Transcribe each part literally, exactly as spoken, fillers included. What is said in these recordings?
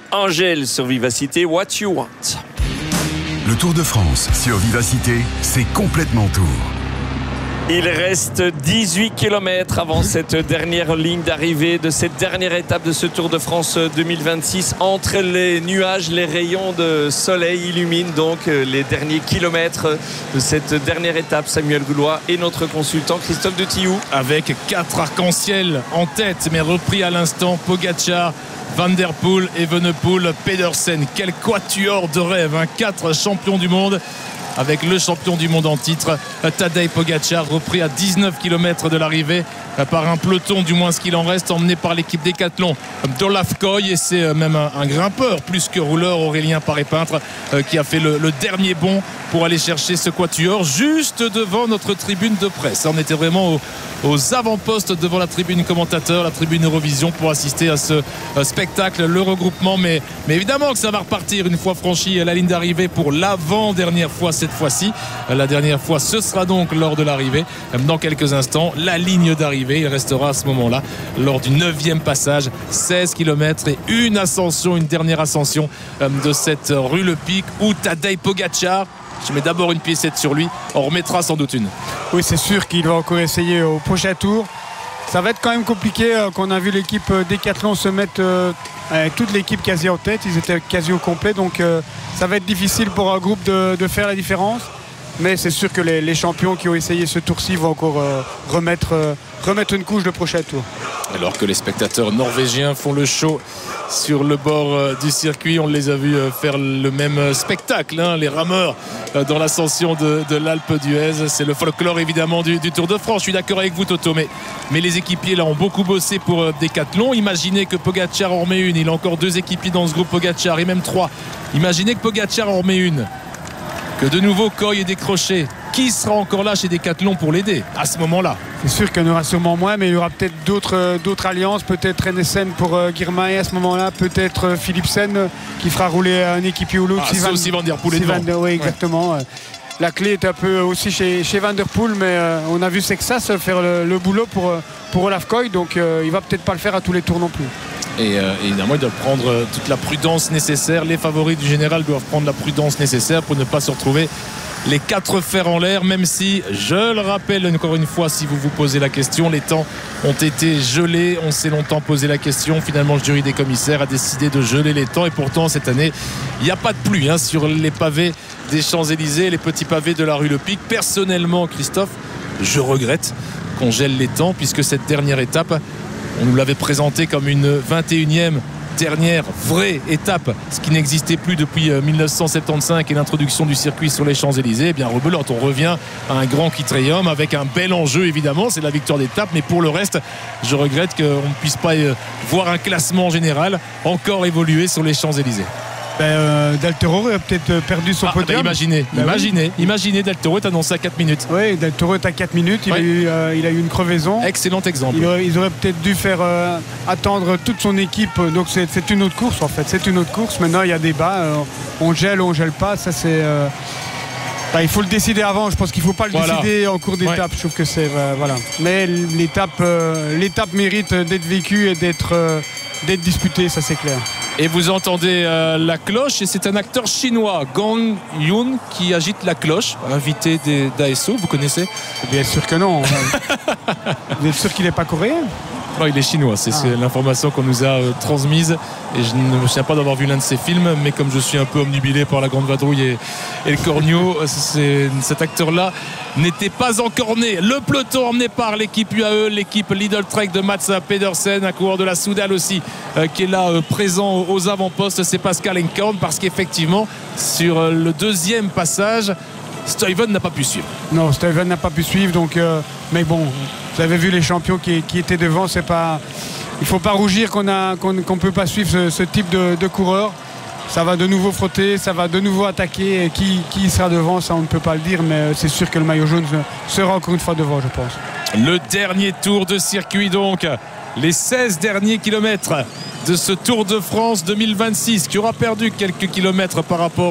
Angèle sur Vivacité, What You Want. Le Tour de France sur Vivacité, c'est complètement tour. Il reste dix-huit kilomètres avant cette dernière ligne d'arrivée de cette dernière étape de ce Tour de France deux mille vingt-six. Entre les nuages, les rayons de soleil illuminent donc les derniers kilomètres de cette dernière étape. Samuel Goulois et notre consultant Christophe de Tillou. Avec quatre arcs-en-ciel en tête, mais repris à l'instant, Pogacar, Van der Poel, Evenepoel, Pedersen. Quel quatuor de rêve, hein. Quatre champions du monde, avec le champion du monde en titre, Tadej Pogacar, repris à dix-neuf kilomètres de l'arrivée par un peloton, du moins ce qu'il en reste, emmené par l'équipe Décathlon d'Olaf Koy. Et c'est même un, un grimpeur plus que rouleur, Aurélien Paré-Peintre, euh, qui a fait le, le dernier bond pour aller chercher ce quatuor juste devant notre tribune de presse. On était vraiment au, aux avant-postes devant la tribune commentateur, la tribune Eurovision, pour assister à ce euh, spectacle, le regroupement. Mais, mais évidemment que ça va repartir une fois franchi la ligne d'arrivée pour l'avant-dernière fois cette fois-ci. La dernière fois, ce sera donc lors de l'arrivée. Dans quelques instants, la ligne d'arrivée. Il restera à ce moment-là, lors du neuvième passage, seize kilomètres et une ascension, une dernière ascension de cette rue Le Pic où Tadej Pogacar, je mets d'abord une piécette sur lui, on remettra sans doute une. Oui, c'est sûr qu'il va encore essayer au prochain tour. Ça va être quand même compliqué euh, qu'on a vu l'équipe Décathlon se mettre euh, avec toute l'équipe quasi en tête. Ils étaient quasi au complet, donc euh, ça va être difficile pour un groupe de, de faire la différence. Mais c'est sûr que les, les champions qui ont essayé ce tour-ci vont encore euh, remettre, euh, remettre une couche de prochain tour. Alors que les spectateurs norvégiens font le show sur le bord euh, du circuit, on les a vus euh, faire le même spectacle, hein, les rameurs euh, dans l'ascension de, de l'Alpe d'Huez. C'est le folklore évidemment du, du Tour de France. Je suis d'accord avec vous, Toto, mais, mais les équipiers là ont beaucoup bossé pour euh, Décathlon. Imaginez que Pogacar en remet une. Il a encore deux équipiers dans ce groupe Pogacar, et même trois. Imaginez que Pogacar en remet une, que de nouveau Koy est décroché. Qui sera encore là chez Décathlon pour l'aider à ce moment-là? C'est sûr qu'il y en aura sûrement moins, mais il y aura peut-être d'autres, euh, d'autres alliances. Peut-être Renesen pour euh, Girmay à ce moment-là. Peut-être euh, Philipsen euh, qui fera rouler un équipier ou l'autre. Ah, c'est aussi Van der Poel. Oui, exactement. Ouais. La clé est un peu aussi chez, chez Van der Poel, mais euh, on a vu Sexas faire le, le boulot pour, pour Olaf Koy, donc euh, il va peut-être pas le faire à tous les tours non plus. Et euh, évidemment, ils doivent prendre euh, toute la prudence nécessaire. Les favoris du général doivent prendre la prudence nécessaire pour ne pas se retrouver les quatre fers en l'air, même si, je le rappelle encore une fois, si vous vous posez la question, les temps ont été gelés. On s'est longtemps posé la question. Finalement, le jury des commissaires a décidé de geler les temps, et pourtant cette année il n'y a pas de pluie hein, sur les pavés des Champs-Élysées, les petits pavés de la rue Le Pic. Personnellement, Christophe, je regrette qu'on gèle les temps, puisque cette dernière étape, on nous l'avait présentée comme une vingt et unième dernière vraie étape, ce qui n'existait plus depuis mille neuf cent soixante-quinze et l'introduction du circuit sur les Champs-Élysées. Eh bien, rebelote, on revient à un grand Criterium avec un bel enjeu évidemment, c'est la victoire d'étape, mais pour le reste, je regrette qu'on ne puisse pas voir un classement général encore évoluer sur les Champs-Élysées. Ben, euh, Del Toro aurait peut-être perdu son ah, podium. Ben imaginez, ben imaginez, oui. imaginez Del Toro est annoncé à quatre minutes. Oui, Del Toro est à quatre minutes. Il, oui. a eu, euh, il a eu une crevaison. Excellent exemple. Il aurait, ils auraient peut-être dû faire euh, attendre toute son équipe. Donc c'est, c'est une autre course en fait. C'est une autre course. Maintenant il y a débat. Euh, on gèle ou on gèle pas. Ça c'est. Euh, ben, il faut le décider avant. Je pense qu'il ne faut pas le voilà. décider en cours d'étape. Ouais. Je trouve que c'est euh, voilà. Mais l'étape, euh, l'étape mérite d'être vécue et d'être, euh, d'être disputée. Ça c'est clair. Et vous entendez euh, la cloche, et c'est un acteur chinois, Gong Yun, qui agite la cloche, invité d'A S O, vous connaissez? Bien sûr que non. Vous êtes sûr qu'il n'est pas coréen? Non, il est chinois, c'est, ah. c'est l'information qu'on nous a euh, transmise, et je ne me souviens pas d'avoir vu l'un de ses films, mais comme je suis un peu omnubilé par la Grande Vadrouille et, et le Cornio, c'est, cet acteur-là n'était pas encore né. Le peloton emmené par l'équipe U A E, l'équipe Lidl Trek de Mats Pedersen, un coureur de la Soudal aussi euh, qui est là euh, présent aux avant-postes, c'est Pascal Enkorn, parce qu'effectivement sur euh, le deuxième passage, Stuyven n'a pas pu suivre. Non, Stuyven n'a pas pu suivre, donc euh, mais bon, vous avez vu les champions qui, qui étaient devant, c'est pas, il faut pas rougir qu'on a qu'on, qu'on peut pas suivre ce, ce type de, de coureur. Ça va de nouveau frotter, ça va de nouveau attaquer, et qui, qui sera devant, ça on ne peut pas le dire, mais c'est sûr que le maillot jaune sera encore une fois devant, je pense. Le dernier tour de circuit donc, les seize derniers kilomètres de ce Tour de France deux mille vingt-six, qui aura perdu quelques kilomètres par rapport au,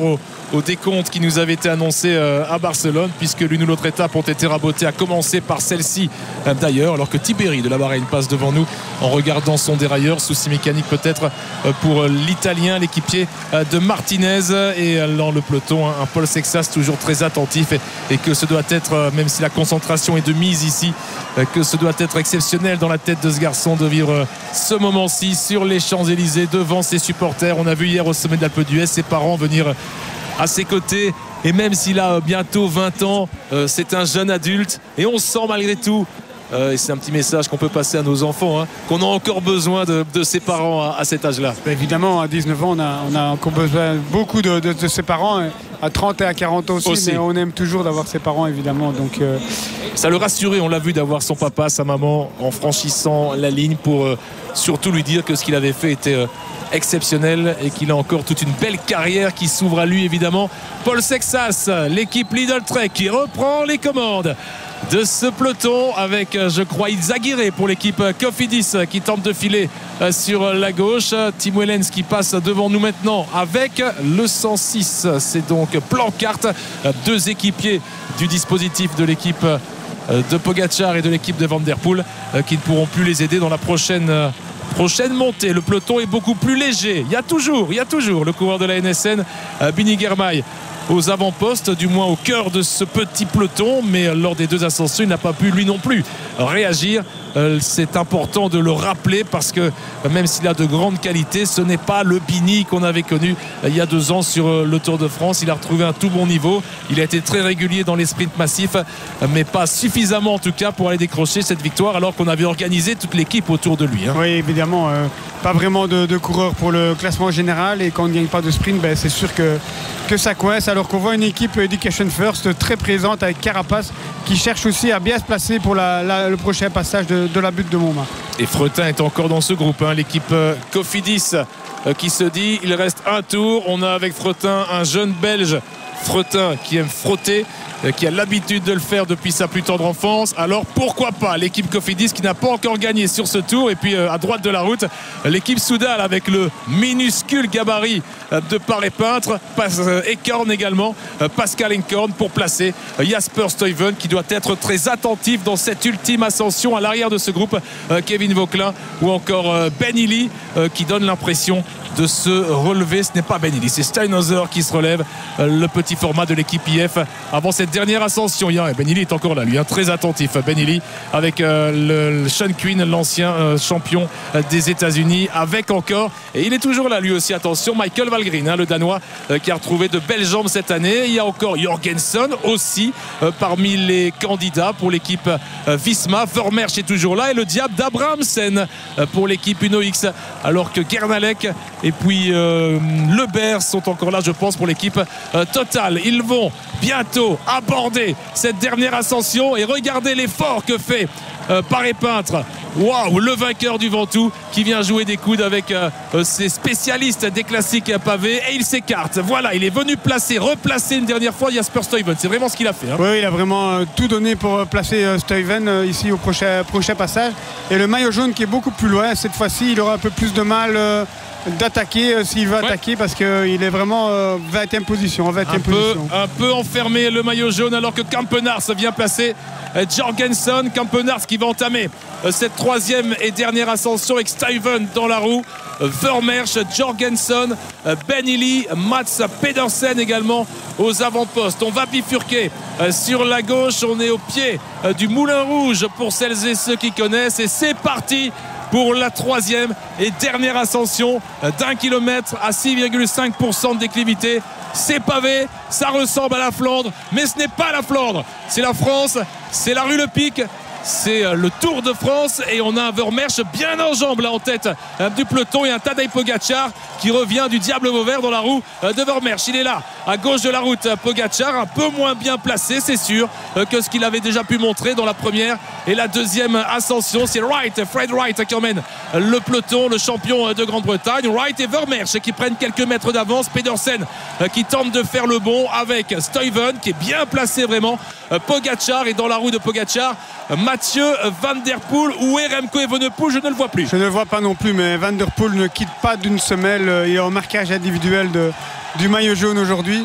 au décompte qui nous avait été annoncé à Barcelone, puisque l'une ou l'autre étape ont été rabotées, à commencer par celle-ci d'ailleurs, alors que Tiberi de la Bahreïn passe devant nous en regardant son dérailleur. Souci mécanique peut-être pour l'Italien, l'équipier de Martinez, et dans le peloton un Paul Sexas toujours très attentif, et, et que ce doit être, même si la concentration est de mise ici, que ce doit être exceptionnel dans la tête de ce garçon de vivre ce moment-ci sur les Champs-Élysées devant ses supporters. On a vu hier au sommet de l'Alpe d'Huez ses parents venir à ses côtés, et même s'il a bientôt vingt ans, euh, c'est un jeune adulte, et on sent malgré tout, euh, et c'est un petit message qu'on peut passer à nos enfants, hein, qu'on a encore besoin de, de ses parents à, à cet âge-là. Ben évidemment, à dix-neuf ans, on a, on a encore besoin beaucoup de, de, de ses parents, à trente et à quarante ans aussi, aussi. Mais on aime toujours d'avoir ses parents, évidemment. Donc, euh... ça le rassurait, on l'a vu, d'avoir son papa, sa maman en franchissant la ligne, pour euh, surtout lui dire que ce qu'il avait fait était euh, exceptionnel, et qu'il a encore toute une belle carrière qui s'ouvre à lui, évidemment. Paul Sexas, l'équipe Lidl Trek, qui reprend les commandes de ce peloton avec, je crois, Izagirre pour l'équipe Cofidis, qui tente de filer sur la gauche. Tim Wellens qui passe devant nous maintenant avec le cent six, c'est donc Plancart, deux équipiers du dispositif de l'équipe de Pogacar et de l'équipe de Van Der Poel, qui ne pourront plus les aider dans la prochaine prochaine montée. Le peloton est beaucoup plus léger. Il y a toujours, il y a toujours le coureur de la N S N, Bini Girmay, aux avant-postes, du moins au cœur de ce petit peloton, mais lors des deux ascensions, il n'a pas pu lui non plus réagir. C'est important de le rappeler, parce que même s'il a de grandes qualités, ce n'est pas le Bini qu'on avait connu il y a deux ans sur le Tour de France. Il a retrouvé un tout bon niveau, il a été très régulier dans les sprints massifs, mais pas suffisamment en tout cas pour aller décrocher cette victoire, alors qu'on avait organisé toute l'équipe autour de lui, hein. Oui, évidemment, euh, pas vraiment de, de coureur pour le classement général, et quand on ne gagne pas de sprint, ben, c'est sûr que, que ça coince, alors qu'on voit une équipe Education First très présente avec Carapace, qui cherche aussi à bien se placer pour la, la, le prochain passage de, de la butte de Montmartre. Et Fretin est encore dans ce groupe, hein, l'équipe Cofidis, euh, qui se dit il reste un tour. On a avec Fretin un jeune Belge, Fretin, qui aime frotter, euh, qui a l'habitude de le faire depuis sa plus tendre enfance. Alors pourquoi pas l'équipe Cofidis, qui n'a pas encore gagné sur ce tour. Et puis euh, à droite de la route, l'équipe Soudal avec le minuscule gabarit euh, de Paré Peintre, euh, Ekorn également, euh, Pascal Ekorn, pour placer euh, Jasper Stuyven, qui doit être très attentif dans cette ultime ascension. À l'arrière de ce groupe, euh, Kevin Vauquelin ou encore euh, Ben Illy, euh, qui donne l'impression de se relever. Ce n'est pas Ben Illy, c'est Steinhauser qui se relève, euh, le petit format de l'équipe I F avant cette dernière ascension. Ben Illy est encore là, lui, hein, très attentif. Ben Illy avec euh, le, le Sean Quinn, l'ancien euh, champion euh, des États-Unis, avec encore, et il est toujours là lui aussi, attention, Michael Valgren, hein, le Danois, euh, qui a retrouvé de belles jambes cette année. Il y a encore Jorgensen aussi euh, parmi les candidats pour l'équipe euh, Visma. Vermeersch est toujours là, et le diable d'Abrahamsen euh, pour l'équipe Uno X, alors que Gernalek et puis euh, Lebert sont encore là, je pense, pour l'équipe euh, Total. Ils vont bientôt aborder cette dernière ascension, et regardez l'effort que fait euh, Paré Peintre. Waouh, le vainqueur du Ventoux, qui vient jouer des coudes avec euh, ses spécialistes des classiques pavés, et il s'écarte. Voilà, il est venu placer, replacer une dernière fois Jasper Stuyven. C'est vraiment ce qu'il a fait, hein. Oui, il a vraiment euh, tout donné pour placer euh, Stuyven euh, ici au prochain, prochain passage. Et le maillot jaune qui est beaucoup plus loin, cette fois-ci, il aura un peu plus de mal euh, d'attaquer euh, s'il veut ouais. attaquer, parce qu'il euh, est vraiment euh, vingtième position, vingtième un position. Peu, un peu enfermé le maillot jaune, alors que Campenars vient placer euh, Jorgensen. Campenars qui va entamer euh, cette troisième et dernière ascension avec Stuyven dans la roue, euh, Vermeersch, Jorgensen, euh, Ben Illy, Mats Pedersen également aux avant-postes. On va bifurquer euh, sur la gauche, on est au pied euh, du Moulin Rouge pour celles et ceux qui connaissent, et c'est parti pour la troisième et dernière ascension d'un kilomètre à six virgule cinq pour cent de déclivité. C'est pavé, ça ressemble à la Flandre, mais ce n'est pas la Flandre, c'est la France, c'est la rue Le Pic, c'est le Tour de France, et on a un Vermeersch bien en jambes là en tête du peloton, et un Tadej Pogacar qui revient du Diable Vauvert dans la roue de Vermeersch. Il est là à gauche de la route, Pogacar un peu moins bien placé, c'est sûr, que ce qu'il avait déjà pu montrer dans la première et la deuxième ascension. C'est Wright, Fred Wright qui emmène le peloton, le champion de Grande-Bretagne. Wright et Vermeersch qui prennent quelques mètres d'avance, Pedersen qui tente de faire le bon avec Stuyven qui est bien placé vraiment, Pogacar, et dans la roue de Pogacar, Mathieu Van Der Poel. Où est Remco Evenepoel? Je ne le vois plus. Je ne le vois pas non plus, mais Van Der Poel ne quitte pas d'une semelle. Il est en marquage individuel de, du maillot jaune aujourd'hui.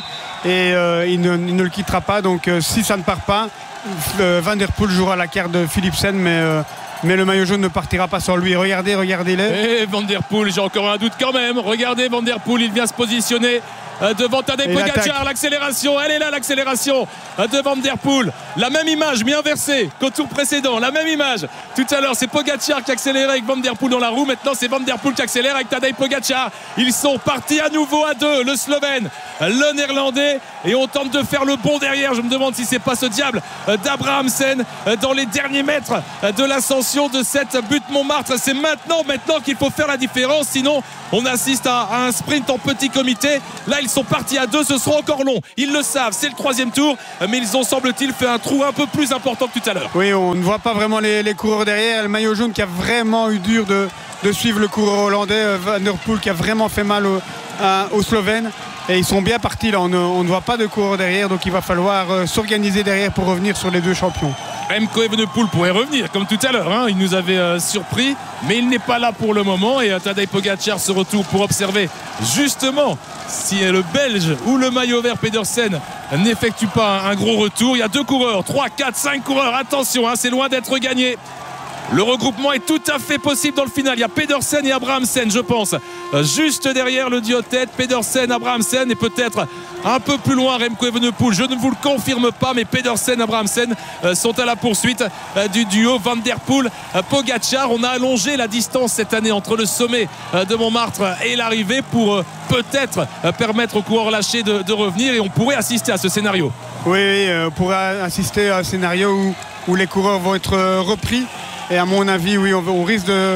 et euh, il, ne, il ne le quittera pas. Donc euh, si ça ne part pas, euh, Van Der Poel jouera la carte de Philipsen, mais, euh, mais le maillot jaune ne partira pas sans lui. Regardez, regardez-les. Et Van Der Poel, j'ai encore un doute quand même. Regardez Van Der Poel, il vient se positionner devant Tadej Pogačar. L'accélération, elle est là, l'accélération de Van Der Poel. La même image, mais inversée qu'au tour précédent. La même image. Tout à l'heure, c'est Pogačar qui accélérait avec Van Der Poel dans la roue. Maintenant, c'est Van Der Poel qui accélère avec Tadej Pogačar. Ils sont partis à nouveau à deux. Le Slovène, le Néerlandais. Et on tente de faire le bond derrière. Je me demande si c'est pas ce diable d'Abrahamsen dans les derniers mètres de l'ascension de cette butte Montmartre. C'est maintenant, maintenant qu'il faut faire la différence. Sinon, on assiste à un sprint en petit comité. Là, ils sont partis à deux, ce sera encore long. Ils le savent, c'est le troisième tour, mais ils ont, semble-t-il, fait un trou un peu plus important que tout à l'heure. Oui, on ne voit pas vraiment les, les coureurs derrière. Le maillot jaune qui a vraiment eu dur de, de suivre le coureur hollandais, Van Der Poel qui a vraiment fait mal au, à, aux Slovènes. Et ils sont bien partis là, on ne, on ne voit pas de coureur derrière, donc il va falloir euh, s'organiser derrière pour revenir sur les deux champions. Remco Evenepoel pourrait revenir comme tout à l'heure, hein. Il nous avait euh, surpris, mais il n'est pas là pour le moment. Et euh, Tadej Pogačar se retourne pour observer justement si euh, le Belge ou le maillot vert Pedersen n'effectue pas un, un gros retour. Il y a deux coureurs, trois, quatre, cinq coureurs, attention, hein, c'est loin d'être gagné. Le regroupement est tout à fait possible dans le final. Il y a Pedersen et Abrahamsen, je pense, juste derrière le duo tête. Pedersen, Abrahamsen et peut-être un peu plus loin Remco Evenepoel. Je ne vous le confirme pas, mais Pedersen, Abrahamsen sont à la poursuite du duo Van Der Poel, Pogačar. On a allongé la distance cette année entre le sommet de Montmartre et l'arrivée pour peut-être permettre aux coureurs lâchés de, de revenir, et on pourrait assister à ce scénario. Oui, oui, on pourrait assister à un scénario où, où les coureurs vont être repris. Et à mon avis, oui, on, on risque de,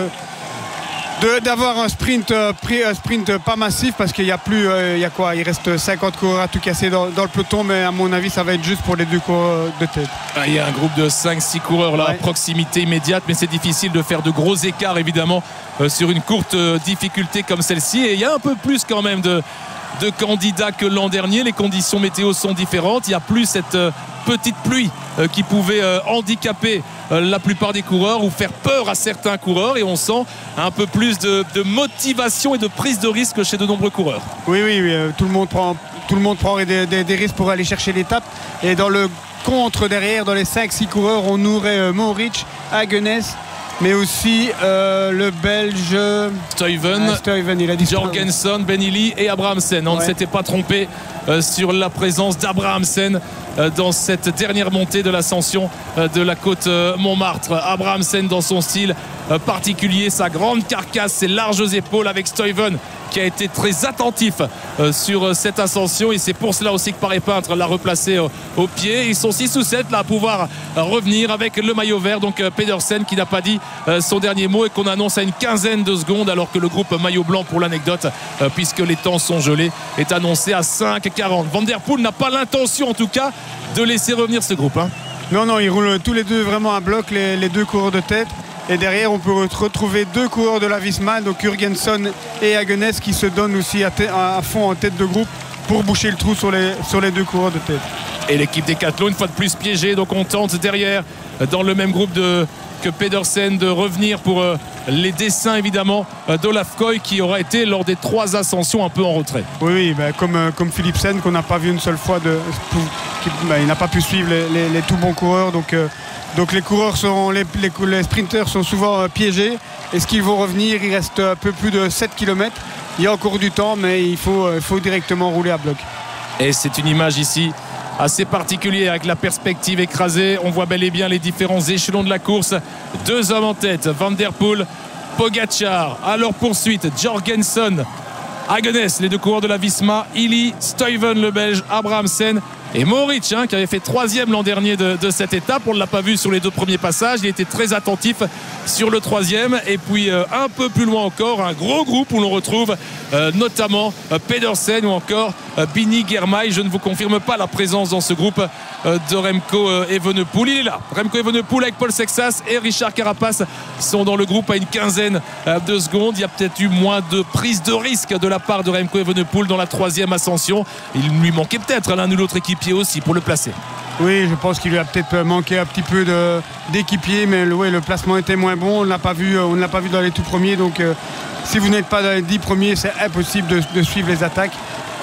de, d'avoir un sprint, euh, un sprint pas massif, parce qu'il y a plus, euh, il y a quoi, il reste cinquante coureurs à tout casser dans, dans le peloton, mais à mon avis, ça va être juste pour les deux coureurs de tête. Ah, il y a un groupe de cinq six coureurs là, ouais, à proximité immédiate, mais c'est difficile de faire de gros écarts évidemment euh, sur une courte euh, difficulté comme celle-ci. Et il y a un peu plus quand même de, de candidats que l'an dernier. Les conditions météo sont différentes. Il n'y a plus cette euh, petite pluie euh, qui pouvait euh, handicaper euh, la plupart des coureurs ou faire peur à certains coureurs, et on sent un peu plus de, de motivation et de prise de risque chez de nombreux coureurs. Oui, oui, oui euh, tout le monde prend, tout le monde prend des, des, des risques pour aller chercher l'étape. Et dans le contre derrière, dans les cinq six coureurs, on aurait euh, Mohoric, Hagenes, mais aussi euh, le Belge Stuyven, ah, Stuyven il a dit Jorgensen, Ben-Ili et Abrahamsen. On ouais. ne s'était pas trompé euh, sur la présence d'Abrahamsen euh, dans cette dernière montée de l'ascension euh, de la côte euh, Montmartre. Abrahamsen dans son style euh, particulier, sa grande carcasse, ses larges épaules, avec Stuyven qui a été très attentif euh, sur euh, cette ascension, et c'est pour cela aussi que Paré Peintre l'a replacé euh, au pied. Ils sont six ou sept là à pouvoir euh, revenir avec le maillot vert, donc euh, Pedersen qui n'a pas dit euh, son dernier mot, et qu'on annonce à une quinzaine de secondes, alors que le groupe maillot blanc, pour l'anecdote, euh, puisque les temps sont gelés, est annoncé à cinq quarante. Van Der Poel n'a pas l'intention en tout cas de laisser revenir ce groupe, hein. Non, non, ils roulent tous les deux vraiment à bloc, les, les deux coureurs de tête. Et derrière, on peut retrouver deux coureurs de la Visma, donc Jurgensen et Hagenes, qui se donnent aussi à, à fond en tête de groupe pour boucher le trou sur les, sur les deux coureurs de tête. Et l'équipe Decathlon, une fois de plus piégée, donc on tente derrière, dans le même groupe de, que Pedersen, de revenir pour euh, les dessins évidemment d'Olaf Koy, qui aura été lors des trois ascensions un peu en retrait. Oui, oui, bah, comme, euh, comme Philipsen, qu'on n'a pas vu une seule fois, de, qui, bah, il n'a pas pu suivre les, les, les tout bons coureurs, donc... Euh, Donc les coureurs sont, les, les, les sprinteurs sont souvent euh, piégés. Est-ce qu'ils vont revenir? Il reste un peu plus de sept kilomètres. Il y a encore du temps, mais il faut, euh, faut directement rouler à bloc. Et c'est une image ici assez particulière, avec la perspective écrasée. On voit bel et bien les différents échelons de la course. Deux hommes en tête, Van Der Poel, Pogačar. À leur poursuite, Jorgensen, Hagenes, les deux coureurs de la Visma, Ili, Stuyven le Belge, Abrahamsen et Mohoric, hein, qui avait fait troisième l'an dernier de, de cette étape. On ne l'a pas vu sur les deux premiers passages, il était très attentif sur le troisième. Et puis euh, un peu plus loin encore, un gros groupe où l'on retrouve euh, notamment euh, Pedersen ou encore euh, Bini Girmay. Je ne vous confirme pas la présence dans ce groupe euh, de Remco euh, Evenepoel. Il est là, Remco Evenepoel, avec Paul Sexas et Richard Carapace sont dans le groupe à une quinzaine euh, de secondes. Il y a peut-être eu moins de prise de risque de la part de Remco Evenepoel dans la troisième ascension. Il lui manquait peut-être l'un ou l'autre équipier aussi pour le placer. Oui, je pense qu'il lui a peut-être manqué un petit peu de, d'équipier, mais le, ouais, le placement était moins bon. On ne l'a pas vu, on ne l'a pas vu dans les tout premiers. Donc, euh, si vous n'êtes pas dans les dix premiers, c'est impossible de, de suivre les attaques.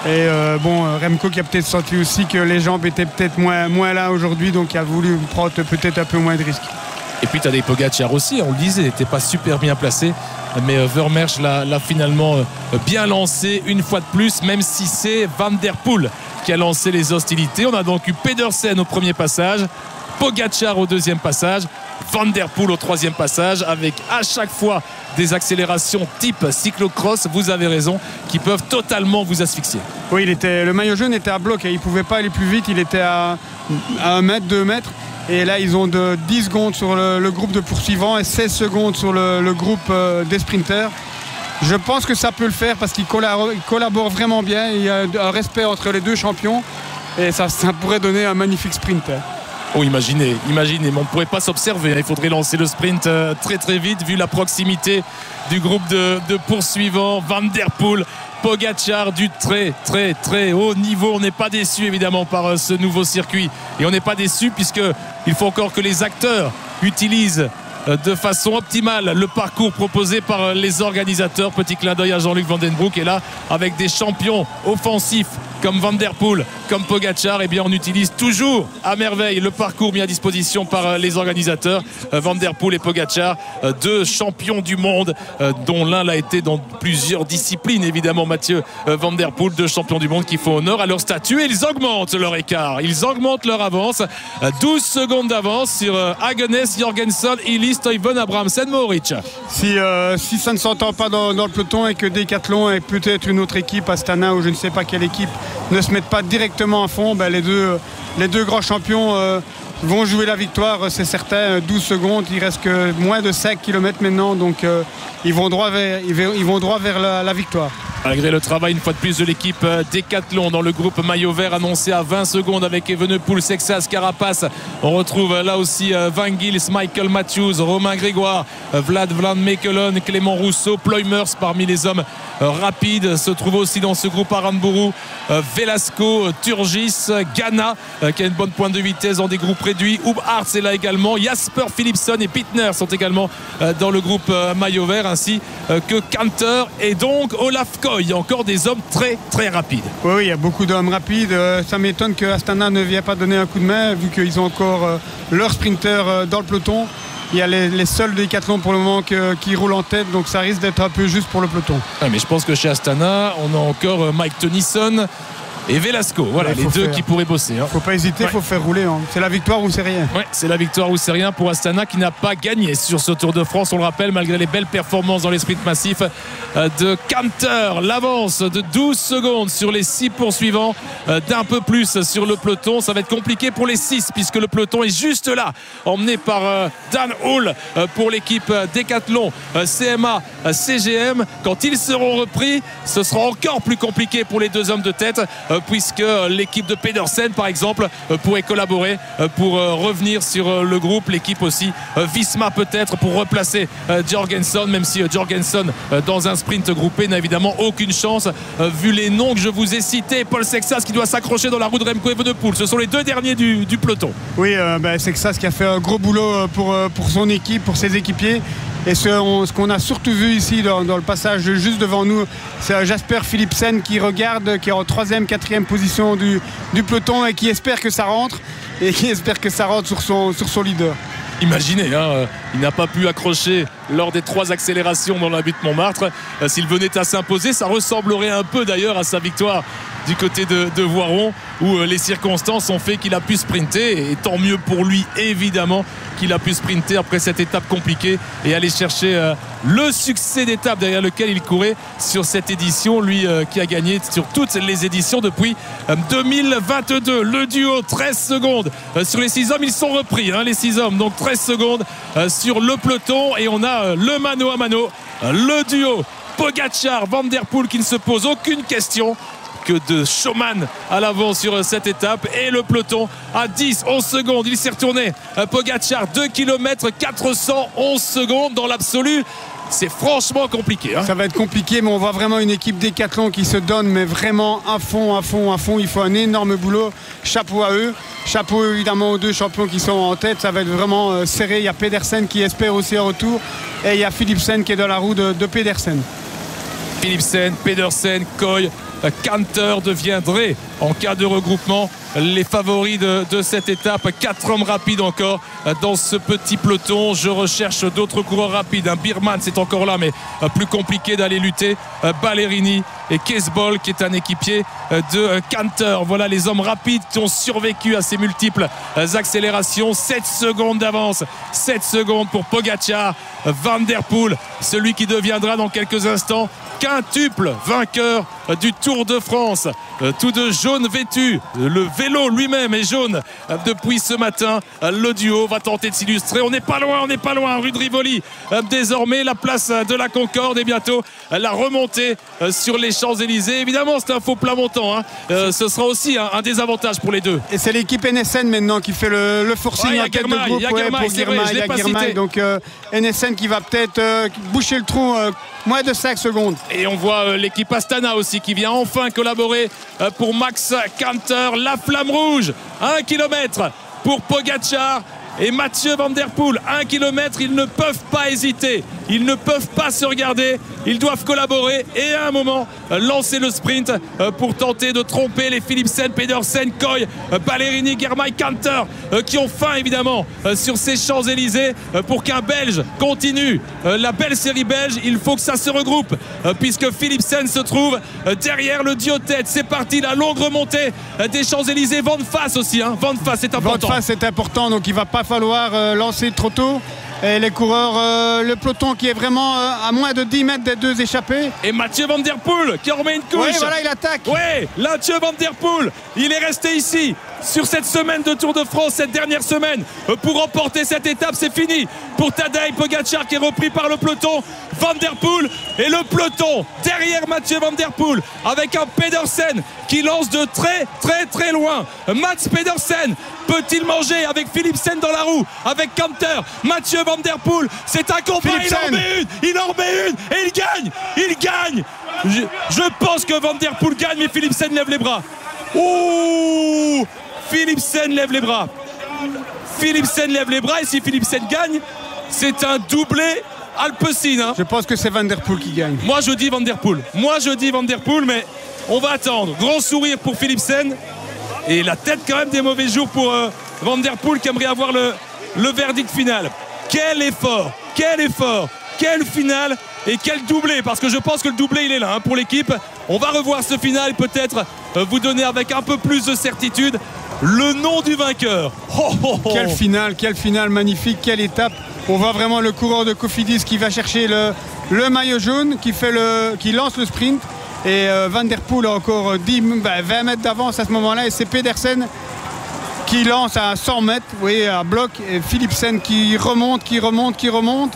Et euh, bon, Remco qui a peut-être senti aussi que les jambes étaient peut-être moins, moins là aujourd'hui, donc il a voulu prendre peut-être un peu moins de risques. Et puis tu as des Pogacar aussi, on le disait, n'était pas super bien placé, mais euh, Vermeersch l'a, l'a finalement euh, bien lancé une fois de plus, même si c'est Van Der Poel qui a lancé les hostilités. On a donc eu Pedersen au premier passage, Pogacar au deuxième passage, Van Der Poel au troisième passage, avec à chaque fois des accélérations type cyclocross, vous avez raison, qui peuvent totalement vous asphyxier. Oui, il était, le maillot jaune était à bloc et il ne pouvait pas aller plus vite, il était à, à un mètre, deux mètres. Et là, ils ont de dix secondes sur le, le groupe de poursuivants et seize secondes sur le, le groupe euh, des sprinters. Je pense que ça peut le faire parce qu'ils collaborent, ils collaborent vraiment bien. Il y a un respect entre les deux champions et ça, ça pourrait donner un magnifique sprint. Oh, imaginez, imaginez, mais on ne pourrait pas s'observer. Il faudrait lancer le sprint très très vite vu la proximité du groupe de, de poursuivants. Van Der Poel, Pogacar du très très très haut niveau. On n'est pas déçu évidemment par ce nouveau circuit et on n'est pas déçu puisqu'il faut encore que les acteurs utilisent de façon optimale le parcours proposé par les organisateurs. Petit clin d'œil à Jean-Luc Vandenbroek. Et là, avec des champions offensifs comme Van Der Poel, comme Pogacar, eh bien on utilise toujours à merveille le parcours mis à disposition par les organisateurs. Van Der Poel et Pogacar, deux champions du monde, dont l'un l'a été dans plusieurs disciplines, évidemment Mathieu Van Der Poel, deux champions du monde qui font honneur à leur statut. Et ils augmentent leur écart, ils augmentent leur avance. douze secondes d'avance sur Hagenes, Jorgensen, Illy, Stuyven, Abrahamsen, Mohoric. Si, euh, si ça ne s'entend pas dans, dans le peloton et que Decathlon et peut-être une autre équipe, Astana ou je ne sais pas quelle équipe, ne se mettent pas directement à fond, ben les, deux, les deux grands champions euh, vont jouer la victoire, c'est certain. douze secondes, il reste que moins de cinq kilomètres maintenant, donc euh, ils vont droit vers, ils vont droit vers la, la victoire. Malgré le travail une fois de plus de l'équipe Decathlon dans le groupe maillot vert annoncé à vingt secondes avec Evenepoel, Sexas, Carapace. On retrouve là aussi Van Gils, Michael Matthews, Romain Grégoire, Vlad Van Mechelen, Clément Rousseau, Ploymers parmi les hommes rapides. Se trouve aussi dans ce groupe Aranburu, Velasco, Turgis, Ghana qui a une bonne pointe de vitesse dans des groupes réduits. Hub Hartz est là également. Jasper Philipsen et Pitner sont également dans le groupe maillot vert, ainsi que Kanter et donc Olaf Koch. Il y a encore des hommes très très rapides. Oui, oui, il y a beaucoup d'hommes rapides. Euh, ça m'étonne que Astana ne vienne pas donner un coup de main vu qu'ils ont encore euh, leur sprinter euh, dans le peloton. Il y a les, les seuls Decathlon pour le moment que, qui roulent en tête, donc ça risque d'être un peu juste pour le peloton. Ah, mais je pense que chez Astana, on a encore Mike Tennyson et Velasco, voilà, ouais, les deux faire. qui pourraient bosser. Hein. Faut pas hésiter, il ouais. faut faire rouler. Hein. C'est la victoire ou c'est rien. Ouais, c'est la victoire ou c'est rien pour Astana qui n'a pas gagné sur ce Tour de France. On le rappelle, malgré les belles performances dans les sprints massifs de Kanter. L'avance de douze secondes sur les six poursuivants, d'un peu plus sur le peloton. Ça va être compliqué pour les six puisque le peloton est juste là, emmené par Dan Hull pour l'équipe Decathlon, C M A, C G M. Quand ils seront repris, ce sera encore plus compliqué pour les deux hommes de tête, puisque l'équipe de Pedersen par exemple pourrait collaborer pour revenir sur le groupe, l'équipe aussi Visma peut-être pour replacer Jorgensen, même si Jorgensen dans un sprint groupé n'a évidemment aucune chance vu les noms que je vous ai cités. Paul Sexas qui doit s'accrocher dans la roue de Remco Evenepoel, ce sont les deux derniers du, du peloton. Oui, euh, bah, Sexas qui a fait un gros boulot pour, pour son équipe, pour ses équipiers. Et ce, on, ce qu'on a surtout vu ici dans, dans le passage juste devant nous, c'est Jasper Philipsen qui regarde, qui est en troisième, quatrième position du, du peloton et qui espère que ça rentre et qui espère que ça rentre sur son, sur son leader. Imaginez, hein, il n'a pas pu accrocher lors des trois accélérations dans la butte Montmartre. S'il venait à s'imposer, ça ressemblerait un peu d'ailleurs à sa victoire du côté de, de Voiron, où les circonstances ont fait qu'il a pu sprinter, et tant mieux pour lui évidemment qu'il a pu sprinter après cette étape compliquée et aller chercher euh, le succès d'étape derrière lequel il courait sur cette édition, lui euh, qui a gagné sur toutes les éditions depuis euh, deux mille vingt-deux. Le duo treize secondes euh, sur les six hommes, ils sont repris hein, les six hommes, donc treize secondes euh, sur le peloton, et on a euh, le mano à mano, euh, le duo Pogacar Van Der Poel qui ne se pose aucune question, que de showman à l'avant sur cette étape, et le peloton à dix onze secondes. Il s'est retourné, Pogacar, deux kilomètres quatre cent onze secondes dans l'absolu. C'est franchement compliqué hein. Ça va être compliqué, mais on voit vraiment une équipe Decathlon qui se donne, mais vraiment à fond, à fond, à fond. Il faut un énorme boulot. Chapeau à eux. Chapeau évidemment aux deux champions qui sont en tête. Ça va être vraiment euh, serré. Il y a Pedersen qui espère aussi un retour, et il y a Philipsen qui est dans la roue de, de Pedersen. Philipsen, Pedersen, Koch, Canter deviendrait, en cas de regroupement, les favoris de, de cette étape. Quatre hommes rapides encore dans ce petit peloton. Je recherche d'autres coureurs rapides. Un Birman, c'est encore là, mais plus compliqué d'aller lutter. Ballerini et Kesbol, qui est un équipier de Canter. Voilà les hommes rapides qui ont survécu à ces multiples accélérations. sept secondes d'avance. sept secondes pour Pogacar. Van der Poel, celui qui deviendra dans quelques instants quintuple vainqueur du Tour de France, tout de jaune vêtu. Le vélo lui-même est jaune depuis ce matin. Le duo va tenter de s'illustrer. On n'est pas loin, on n'est pas loin. Rue de Rivoli, désormais la place de la Concorde et bientôt la remontée sur les Champs-Élysées. Évidemment, c'est un faux plat montant, hein. euh, ce sera aussi un, un désavantage pour les deux. Et c'est l'équipe N S N maintenant qui fait le, le forcing ouais, en tête de groupe. Il y a Girmay, c'est vrai, je l'ai pas cité. Donc euh, N S N qui va peut-être euh, boucher le trou euh, moins de cinq secondes. Et on voit euh, l'équipe Astana aussi qui vient enfin collaborer euh, pour Max Canter. La flamme rouge, un kilomètre pour Pogacar et Mathieu Van Der Poel. Un kilomètre, ils ne peuvent pas hésiter, ils ne peuvent pas se regarder, ils doivent collaborer et à un moment lancer le sprint pour tenter de tromper les Philipsen, Pedersen, Koy, Ballerini, Girmay, Canter qui ont faim évidemment sur ces Champs-Élysées. Pour qu'un Belge continue la belle série belge, il faut que ça se regroupe puisque Philipsen se trouve derrière le duo tête. C'est parti, la longue remontée des Champs-Élysées. Van Fass aussi, hein. Van Fass c'est important. Van Fass c'est important, donc il va pas falloir euh, lancer trop tôt. Et les coureurs, euh, le peloton qui est vraiment euh, à moins de dix mètres des deux échappés. Et Mathieu Van Der Poel qui en remet une couche. Oui, voilà, il attaque. Oui, Mathieu Van Der Poel, il est resté ici sur cette semaine de Tour de France, cette dernière semaine, pour remporter cette étape. C'est fini pour Tadej Pogacar qui est repris par le peloton. Van Der Poel et le peloton derrière Mathieu Van Der Poel avec un Pedersen qui lance de très très très loin. Mats Pedersen peut-il manger avec Philipsen dans la roue, avec Canter? Mathieu Van Der Poel, c'est un combat, il en met une, il en met une et il gagne, il gagne. Je, je pense que Van Der Poel gagne, mais Philipsen lève les bras. Ouh, Philipsen lève les bras. Philipsen lève les bras et si Philipsen gagne, c'est un doublé Alpecin. Hein. Je pense que c'est Van Der Poel qui gagne. Moi je dis Van Der Poel. Moi je dis Van Der Poel, mais on va attendre. Grand sourire pour Philipsen. Et la tête quand même des mauvais jours pour euh, Van Der Poel qui aimerait avoir le, le verdict final. Quel effort, quel effort, quel final et quel doublé. Parce que je pense que le doublé il est là hein, pour l'équipe. On va revoir ce final, peut-être euh, vous donner avec un peu plus de certitude le nom du vainqueur. Oh, oh, oh. Quel final, quel final magnifique, quelle étape. On voit vraiment le coureur de Cofidis qui va chercher le, le maillot jaune, qui, fait le, qui lance le sprint. Et euh, Van Der Poel a encore dix, bah, vingt mètres d'avance à ce moment-là. Et c'est Pedersen qui lance à cent mètres, oui, à bloc. Et Philipsen qui remonte, qui remonte, qui remonte.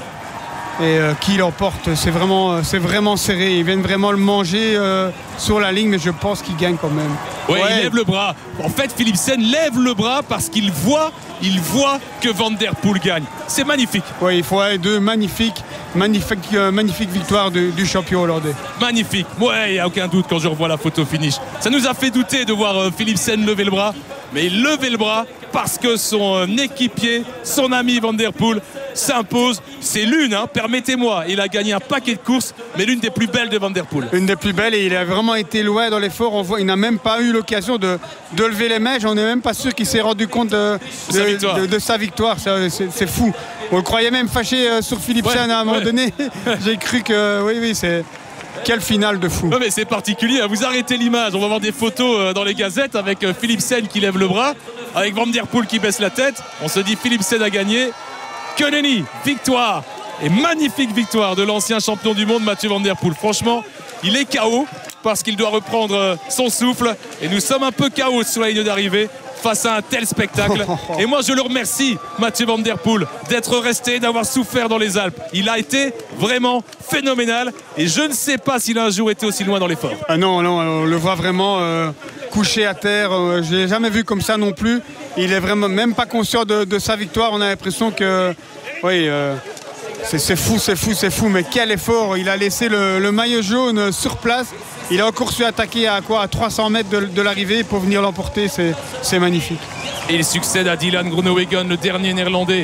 Et euh, qui l'emporte. C'est vraiment, c'est vraiment serré. Ils viennent vraiment le manger euh, sur la ligne, mais je pense qu'il gagne quand même. Ouais, ouais, il lève le bras. En fait, Philipsen lève le bras parce qu'il voit, il voit que Van Der Poel gagne. C'est magnifique. Oui, il faut aller deux magnifiques, magnifique, euh, magnifique victoire du, du champion hollandais. Magnifique. Ouais, il n'y a aucun doute quand je revois la photo finish. Ça nous a fait douter de voir euh, Philipsen lever le bras. Mais il levait le bras parce que son euh, équipier, son ami Van Der Poel, s'impose. C'est l'une, hein, permettez-moi. Il a gagné un paquet de courses, mais l'une des plus belles de Van Der Poel. Une des plus belles et il a vraiment été loin dans l'effort. On voit, il n'a même pas eu l'occasion de, de lever les mains. On n'est même pas sûr qu'il s'est rendu compte de, de, de, sa, victoire. de, de sa victoire. C'est, c'est fou. On le croyait même fâché euh, sur Philipsen ouais, à un moment ouais. donné. J'ai cru que oui, oui, c'est. Quelle finale de fou. Ouais, mais c'est particulier, vous arrêtez l'image, on va voir des photos dans les gazettes avec Philipsen qui lève le bras, avec Van Der Poel qui baisse la tête. On se dit Philipsen a gagné. Que nenni, victoire, et magnifique victoire de l'ancien champion du monde Mathieu Van Der Poel. Franchement, il est K O parce qu'il doit reprendre son souffle et nous sommes un peu K O sur la ligne d'arrivée face à un tel spectacle. Et moi je le remercie, Mathieu Van Der Poel, d'être resté, d'avoir souffert dans les Alpes. Il a été vraiment phénoménal et je ne sais pas s'il a un jour été aussi loin dans l'effort. Ah non, non, on le voit vraiment euh, couché à terre. Euh, je ne l'ai jamais vu comme ça non plus. Il est vraiment même pas conscient de, de sa victoire. On a l'impression que oui, euh, c'est, c'est fou, c'est fou, c'est fou. Mais quel effort. Il a laissé le, le maillot jaune sur place. Il a encore su attaquer à quoi, à trois cents mètres de, de l'arrivée pour venir l'emporter. C'est, c'est magnifique. Et il succède à Dylan Groenewegen, le dernier néerlandais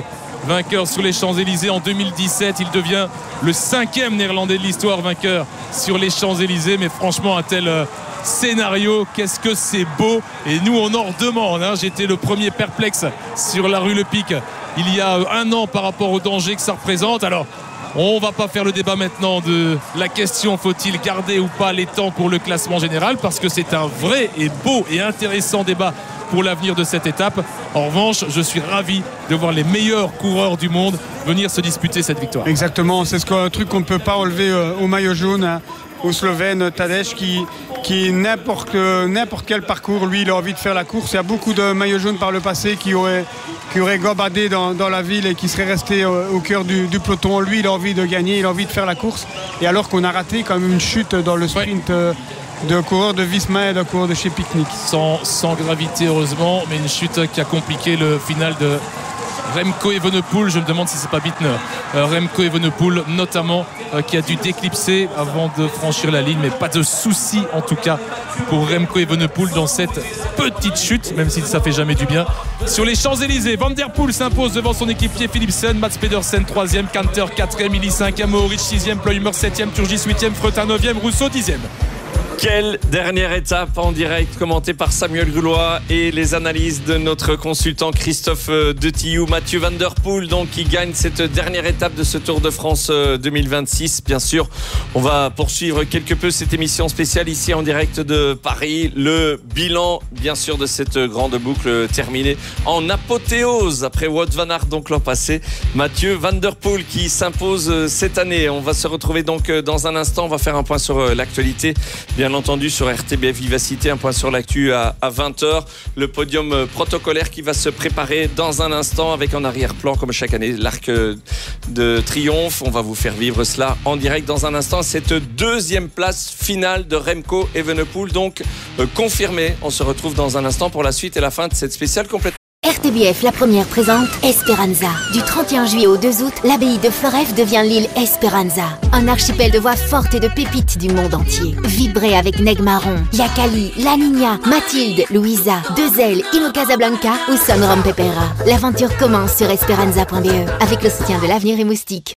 vainqueur sur les Champs-Élysées en deux mille dix-sept. Il devient le cinquième néerlandais de l'histoire vainqueur sur les Champs-Élysées. Mais franchement, un tel euh, scénario, qu'est-ce que c'est beau. Et nous, on en redemande. Hein. J'étais le premier perplexe sur la rue Le Pic il y a un an par rapport au danger que ça représente. Alors, on va pas faire le débat maintenant de la question faut-il garder ou pas les temps pour le classement général, parce que c'est un vrai et beau et intéressant débat pour l'avenir de cette étape. En revanche, je suis ravi de voir les meilleurs coureurs du monde venir se disputer cette victoire. Exactement, c'est ce qu'un truc qu'on ne peut pas enlever euh, au maillot jaune, hein, au Slovène Tadej qui, qui n'importe, euh, n'importe quel parcours, lui il a envie de faire la course. Il y a beaucoup de maillots jaunes par le passé qui auraient, qui auraient gambadé dans, dans la ville et qui seraient restés euh, au cœur du, du peloton. Lui il a envie de gagner, il a envie de faire la course. Et alors qu'on a raté quand même une chute dans le sprint euh, de coureurs de Visma et d'un coureur de chez Picnic. Sans, sans gravité heureusement, mais une chute qui a compliqué le final de Remco Evenepoel. Je me demande si c'est pas Bittner. Euh, Remco Evenepoel notamment, euh, qui a dû déclipser avant de franchir la ligne, mais pas de souci en tout cas pour Remco Evenepoel dans cette petite chute, même si ça fait jamais du bien. Sur les Champs-Élysées, Van Der Poel s'impose devant son équipier Philipsen, Mats Pedersen troisième, Canter quatrième, Illy cinquième, Mohoric sixième, Ploymer septième, Turgis huitième, Fretin neuvième, Rousseau dixième. Quelle dernière étape en direct commentée par Samuel Goulois et les analyses de notre consultant Christophe Detillou. Mathieu Van Der Poel donc qui gagne cette dernière étape de ce Tour de France deux mille vingt-six. Bien sûr, on va poursuivre quelque peu cette émission spéciale ici en direct de Paris. Le bilan bien sûr de cette grande boucle terminée en apothéose après Wout van Aert donc l'an passé. Mathieu Van Der Poel qui s'impose cette année. On va se retrouver donc dans un instant. On va faire un point sur l'actualité. Bien entendu sur R T B F Vivacité, un point sur l'actu à, à vingt heures. Le podium protocolaire qui va se préparer dans un instant avec en arrière-plan, comme chaque année, l'arc de triomphe. On va vous faire vivre cela en direct dans un instant. Cette deuxième place finale de Remco Evenepoel, donc euh, confirmée. On se retrouve dans un instant pour la suite et la fin de cette spéciale complète. R T B F, la première, présente Esperanza. Du trente et un juillet au deux août, l'abbaye de Floreffe devient l'île Esperanza. Un archipel de voix fortes et de pépites du monde entier. Vibrez avec Neg Marron, Yakali, La Niña, Mathilde, Louisa, Deux Ailes, Ino Casablanca ou Son Rom Pepera. L'aventure commence sur esperanza point b e avec le soutien de l'Avenir et Moustique.